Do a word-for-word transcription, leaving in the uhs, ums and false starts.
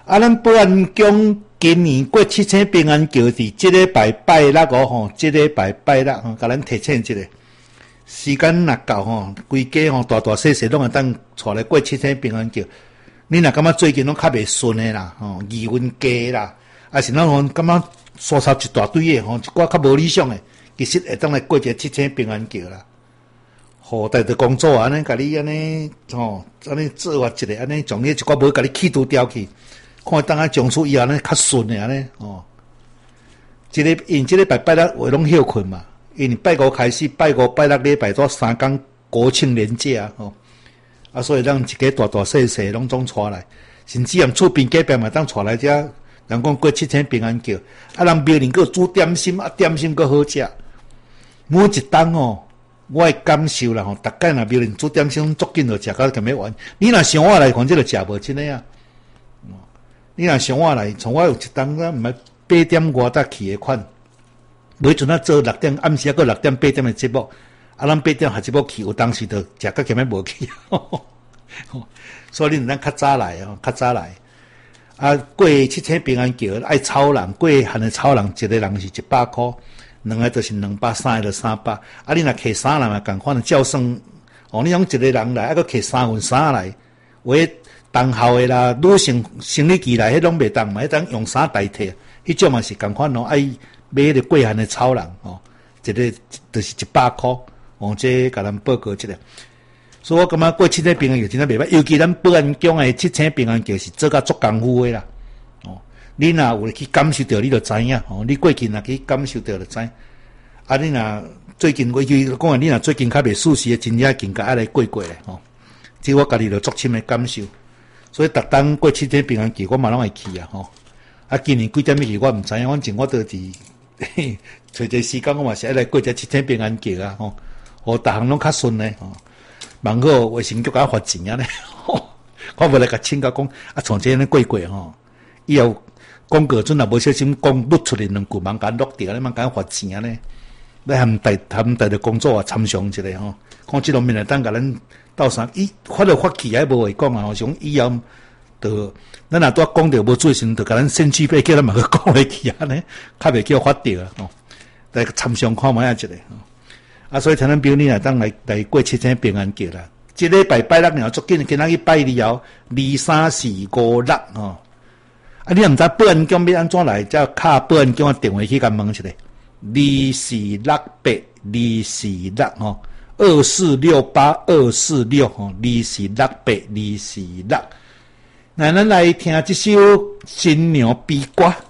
啊，咱保安宫今年过七星平安桥伫即礼拜拜六哦吼，即礼拜拜六吼，甲咱提醒一下，时间若到吼，规家吼大大细细拢会当带来过七星平安桥。你若感觉最近拢较袂顺诶啦，吼，气温低啦，啊是咱吼感觉疏插一大堆诶吼，一寡较无理想诶，其实会当来过一个七星平安桥啦。好，带着工作安尼，甲你安尼吼，安尼做法一个安尼，从你一寡无甲你气度调去。看当下将出以后呢，较顺诶安尼哦。即个因即个拜拜六话拢休困嘛，因为拜五开始，拜五拜六礼拜做三工国庆连假哦，啊，所以咱一家大大细细拢总带来，甚至连厝边隔壁嘛当带来遮，人讲过七星平安桥，啊，人庙里佫煮点心，啊，点心佫好食，每一档哦，我诶感受啦吼，逐间若庙里煮点心足紧就食到咁要完，你若想我来看，即个食无真诶啊。你若想我来，从我有一档咱毋系八点外才去诶款，每阵啊做六点暗时啊，个六点八點诶节目，啊，咱八點下节目去，有当時就食到咁樣無去，所以你咱較早來哦，較早來。啊，過七星平安橋愛炒人，過限誒炒人，一個人是一百箍，兩個就是兩百，三個就三百。啊，你若摕三人啊，共款照算，哦，你講一個人來，啊，個摕三份衫來，為當校誒啦，女性生理期來，迄攏袂當嘛，迄當用衫代替，迄種嘛是共款咯，愛買迄個過限誒炒人，哦，一個就是一百箍，哦，這甲咱報告一下。所以我感覺過七星平安橋真係袂歹，尤其咱保安宮誒七星平安橋是做甲足功夫誒啦。哦，你若有去感受到，你就知影。哦，你過去若去感受到就知。啊，你若最近我去講啊，你若最近較袂舒適誒，真正更加愛來過過咧。哦，即我家己就足深誒感受。所以逐當過七星平安橋，我嘛攏會去啊。吼，啊，今年幾點去我毋知影，反正我都係找一個時間，我嘛是愛來過只七星平安橋啊。吼，互逐項攏較順咧。吼。忙好衛生局甲發錢啊咧，我無來甲請教講啊，從這呢過過吼，以後廣告陣也無小心講錄出嚟兩句，忙甲錄掉咧，忙甲發錢啊咧，來含帶含帶着工作啊參詳一下吼，看這方面來當甲咱鬥相，伊發了發起還無話講啊，吼，想以後就咱若拄仔講着無做時，就甲咱先去費叫咱嘛去講落去啊咧，較袂叫發掉啊，吼，來參詳看覓一下吼。啊，所以聽咱表你啊，當來來過七星平安橋啦。即禮拜拜六了，足緊，今仔日拜二後，二三四五六吼。啊，你毋知保安宮要安怎來？只敲保安宮嘅電話去甲問一下。二四六八，二四六吼，二四六八，二四六吼，二四六八，二四六。那咱來聽這首新娘悲歌。